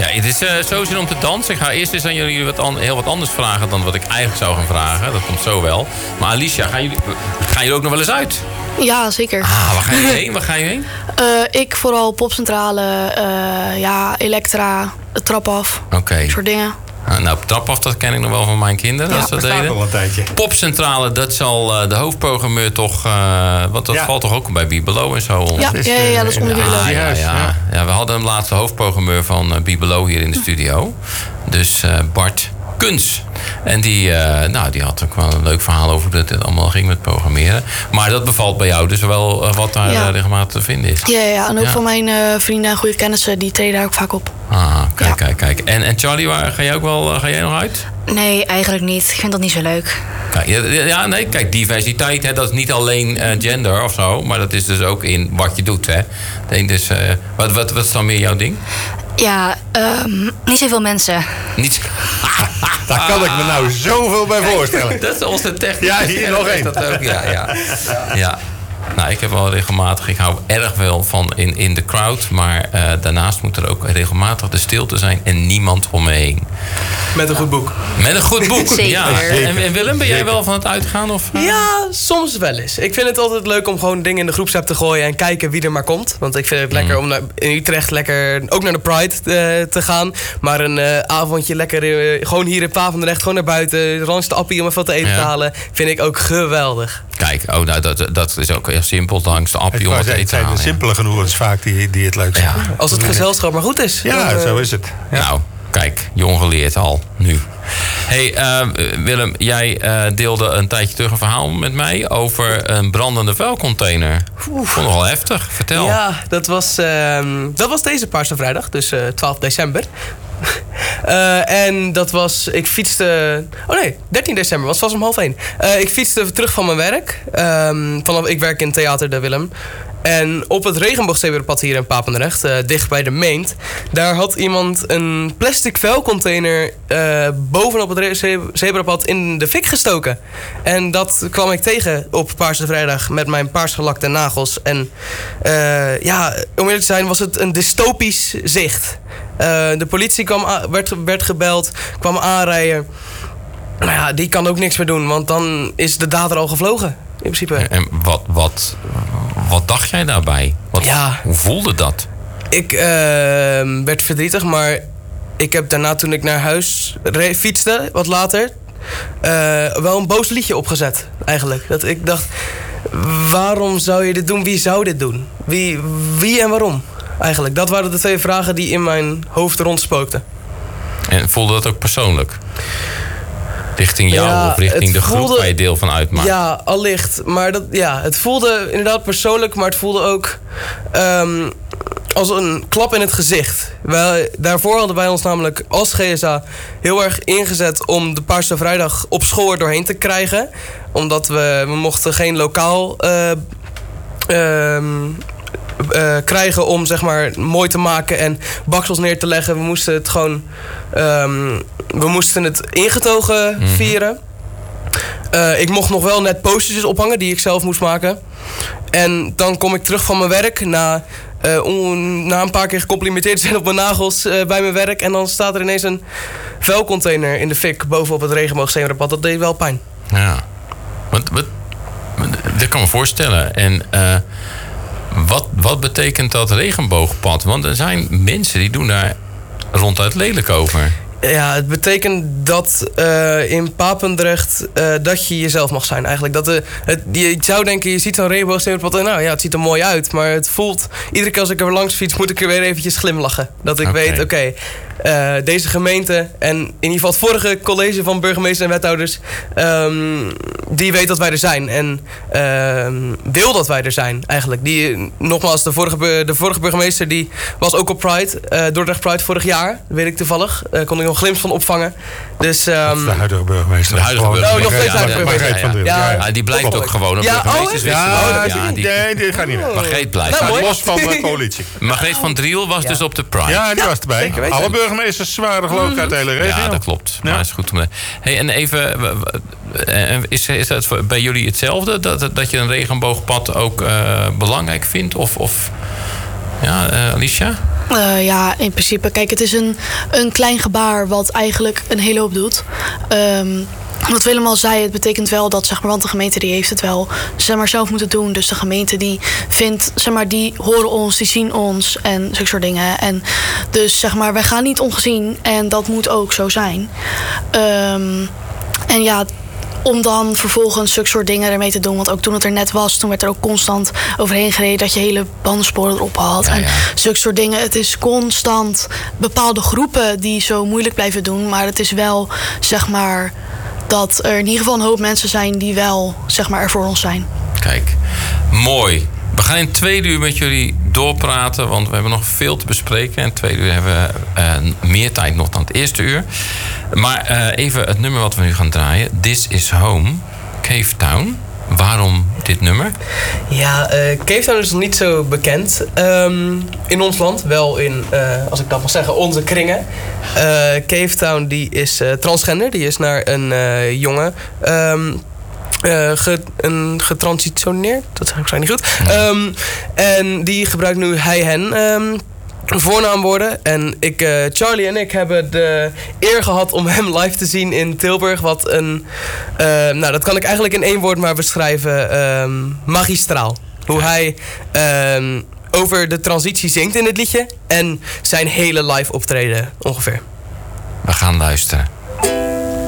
het is zo zin om te dansen. Ik ga eerst eens aan jullie heel wat anders vragen dan wat ik eigenlijk zou gaan vragen. Dat komt zo wel. Maar Alicia, gaan jullie ook nog wel eens uit? Ja, zeker. Waar ga je heen? Waar ga je heen? Ik vooral Popcentrale, Elektra, de trap af. Oké. Dat soort dingen. Nou, trap af, dat ken ik nog wel van mijn kinderen. Ja, dat dat staat al een tijdje. Popcentrale, dat zal de hoofdprogrammeur toch... want dat valt toch ook bij Be Below en zo? Ja, dat is onder Be Below. Ja, we hadden hem laatst de hoofdprogrammeur van Be Below hier in de studio. Dus Bart Kuns. En die had ook wel een leuk verhaal over hoe het allemaal ging met programmeren. Maar dat bevalt bij jou dus wel wat daar regelmatig te vinden is. Ja, en ook van mijn vrienden en goede kennissen, die treden daar ook vaak op. Kijk. En Charlie, ga jij nog uit? Nee, eigenlijk niet. Ik vind dat niet zo leuk. Kijk, diversiteit, hè, dat is niet alleen gender of zo, maar dat is dus ook in wat je doet, hè. Dus, wat is dan meer jouw ding? Ja, niet zoveel mensen. Niet. Daar kan ik me nou zoveel bij voorstellen. Dat is onze techniek. Ja, hier nog één. Dat ook, ja. Nou, ik heb wel regelmatig... Ik hou erg wel van in de crowd. Maar daarnaast moet er ook regelmatig de stilte zijn en niemand om me heen. Met een goed boek. Met een goed boek, Zeker. ja. En Willem, ben jij wel van het uitgaan? Of? Ja, soms wel eens. Ik vind het altijd leuk om gewoon dingen in de groepsapp te gooien en kijken wie er maar komt. Want ik vind het lekker om in Utrecht ook naar de Pride te gaan. Maar een avondje lekker gewoon hier in Papendrecht, gewoon naar buiten, langs de appie om even wat te eten te halen, vind ik ook geweldig. Kijk, dat is ook heel simpel, langs de appie om wat te eten te halen. Het zijn de simpele genoegens vaak die het leuk zijn. Ja. Als het gezelschap maar goed is. Ja, zo is het. Ja. Nou, kijk, jong geleerd al, nu. Hey, Willem, jij deelde een tijdje terug een verhaal met mij over een brandende vuilcontainer. Vond het nogal heftig, vertel. Ja, dat was deze Paarse Vrijdag, dus 12 december. En dat was, ik fietste... 13 december, was vast om 12:30. Ik fietste terug van mijn werk. Ik werk in Theater de Willem. En op het regenboogzebrapad hier in Papendrecht, dicht bij de Meent, daar had iemand een plastic vuilcontainer bovenop het zebrapad in de fik gestoken. En dat kwam ik tegen op Paarse Vrijdag met mijn paarsgelakte nagels. En om eerlijk te zijn was het een dystopisch zicht. De politie werd gebeld, kwam aanrijden. Maar ja, die kan ook niks meer doen, want dan is de dader al gevlogen, in principe. En wat dacht jij daarbij? Hoe voelde dat? Ik werd verdrietig, maar ik heb daarna, toen ik naar huis fietste, wat later, wel een boos liedje opgezet, eigenlijk. Dat ik dacht, waarom zou je dit doen? Wie zou dit doen? Wie en waarom? Eigenlijk, dat waren de twee vragen die in mijn hoofd rondspookten. En voelde dat ook persoonlijk? Richting jou of richting de groep waar je deel van uitmaakt? Ja, allicht. Maar het voelde inderdaad persoonlijk, maar het voelde ook als een klap in het gezicht. Daarvoor hadden wij ons namelijk als GSA heel erg ingezet om de Paarse Vrijdag op school er doorheen te krijgen. Omdat we mochten geen lokaal krijgen om zeg maar mooi te maken en baksels neer te leggen. We moesten het gewoon we moesten het ingetogen vieren. Ik mocht nog wel net postertjes ophangen die ik zelf moest maken. En dan kom ik terug van mijn werk na een paar keer gecomplimenteerd te zijn op mijn nagels bij mijn werk. En dan staat er ineens een vuilcontainer in de fik bovenop het regenboogzebrapad. Dat deed wel pijn. Ja, dat kan me voorstellen. En wat betekent dat regenboogpad? Want er zijn mensen die doen daar ronduit lelijk over. Ja, het betekent dat in Papendrecht dat je jezelf mag zijn eigenlijk. Je zou denken, je ziet zo'n regenboogzebrapad en nou ja, het ziet er mooi uit. Maar het voelt, iedere keer als ik er langs fiets, moet ik er weer eventjes glimlachen. Dat ik weet, oké, deze gemeente en in ieder geval het vorige college van burgemeesters en wethouders, die weet dat wij er zijn. En wil dat wij er zijn eigenlijk. Nogmaals, de vorige burgemeester die was ook op Pride, Dordrecht Pride vorig jaar, weet ik toevallig. Kon ik nog glimps van opvangen. Dus, de huidige burgemeester. De huidige burgemeester. nog steeds huidige burgemeester. Ja, die blijft ook gewoon op burgemeesters. Nee, die gaat niet weg. Margreet blijft. Los van de coalitie. Margreet van Driel was dus op de Pride. Ja, die was erbij. Alle burgemeesters waren geloof ik uit de hele regio. Ja, dat klopt. Maar is goed om. Hey, en even, is het bij jullie hetzelfde? Dat je een regenboogpad ook belangrijk vindt? Of ja, Alicia? Ja, in principe. Kijk, het is een klein gebaar wat eigenlijk een hele hoop doet. Wat Willem al zei, het betekent wel dat, zeg maar, want de gemeente die heeft het wel, zeg maar, zelf moeten doen. Dus de gemeente die vindt, zeg maar, die horen ons, die zien ons en zulke soort dingen. En dus, zeg maar, wij gaan niet ongezien en dat moet ook zo zijn. En ja, om dan vervolgens zulke soort dingen ermee te doen. Want ook toen het er net was, toen werd er ook constant overheen gereden dat je hele bandensporen erop had. Ja, ja. En zulke soort dingen. Het is constant bepaalde groepen die zo moeilijk blijven doen. Maar het is wel, zeg maar, dat er in ieder geval een hoop mensen zijn die wel, zeg maar, er voor ons zijn. Kijk, mooi. We gaan in 2 uur met jullie doorpraten, want we hebben nog veel te bespreken. In 2 uur hebben we meer tijd nog dan het eerste uur. Maar even het nummer wat we nu gaan draaien. This is Home, Cave Town. Waarom dit nummer? Ja, Cave Town is nog niet zo bekend in ons land. Wel in, als ik dat mag zeggen, onze kringen. Cave Town die is transgender. Die is naar een jongen getransitioneerd. Dat zeg ik niet goed. En die gebruikt nu hij-hen voornaamwoorden. En Charlie en ik hebben de eer gehad om hem live te zien in Tilburg. Wat een, nou, dat kan ik eigenlijk in 1 woord maar beschrijven. Magistraal. Hoe hij over de transitie zingt in het liedje. En zijn hele live optreden ongeveer. We gaan luisteren.